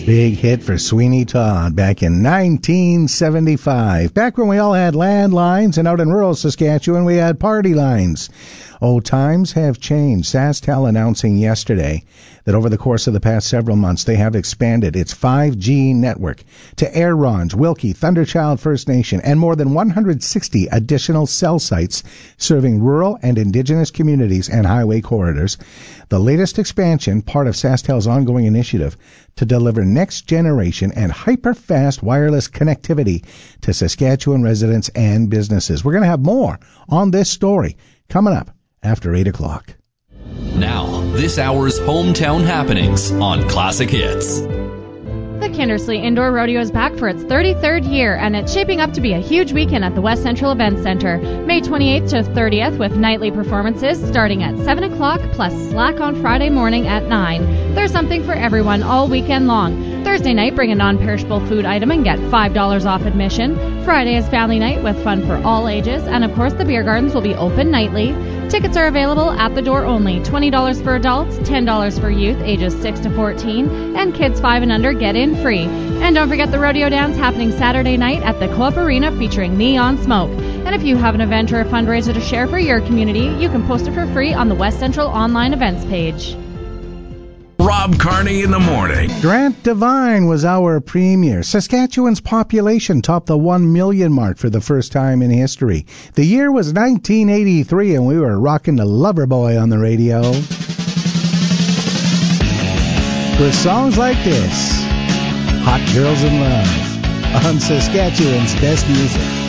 Big hit for Sweeney Todd back in 1975. Back when we all had landlines, and out in rural Saskatchewan we had party lines. Oh, times have changed. SaskTel announcing yesterday that over the course of the past several months they have expanded its 5G network to Air Ronge, Wilkie, Thunderchild First Nation, and more than 160 additional cell sites serving rural and indigenous communities and highway corridors. The latest expansion, part of SaskTel's ongoing initiative to deliver next-generation and hyper-fast wireless connectivity to Saskatchewan residents and businesses. We're going to have more on this story coming up after 8 o'clock. Now, this hour's hometown happenings on Classic Hits. The Kindersley Indoor Rodeo is back for its 33rd year, and it's shaping up to be a huge weekend at the West Central Events Center. May 28th to 30th with nightly performances starting at 7 o'clock plus Slack on Friday morning at 9. There's something for everyone all weekend long. Thursday night, bring a non-perishable food item and get $5 off admission. Friday is family night with fun for all ages, and of course the beer gardens will be open nightly. Tickets are available at the door only. $20 for adults, $10 for youth ages 6 to 14, and kids 5 and under get in free. And don't forget the rodeo dance happening Saturday night at the Co-op Arena featuring Neon Smoke. And if you have an event or a fundraiser to share for your community, you can post it for free on the West Central online events page. Rob Carney in the morning. Grant Devine was our premier. Saskatchewan's population topped the 1 million mark for the first time in history. The year was 1983, and we were rocking the Loverboy on the radio. With songs like this, Hot Girls in Love, on Saskatchewan's best music.